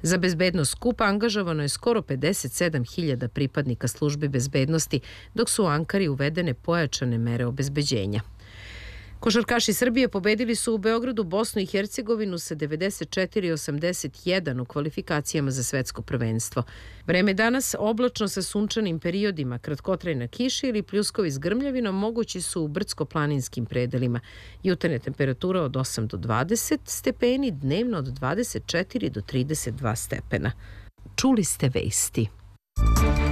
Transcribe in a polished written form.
Za bezbednost skupa angažovano je skoro 57.000 pripadnika službi bezbednosti, dok su u Ankari uvedene pojačane mere obezbeđenja. Košarkaši Srbije pobedili su u Beogradu Bosnu i Hercegovinu sa 94-81 u kvalifikacijama za svetsko prvenstvo. Vreme danas oblačno sa sunčanim periodima, kratkotrajna kiša ili pljuskovi s grmljavinom mogući su u brdsko-planinskim predelima. Jutarnja temperatura od 8 do 20 stepeni, dnevno od 24 do 32 stepena. Čuli ste vesti.